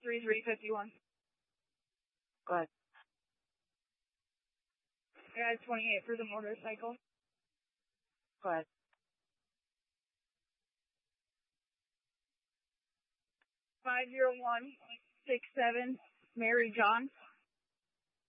3351. Go ahead. I got 28 for the motorcycle. Go ahead. 50167, Mary John.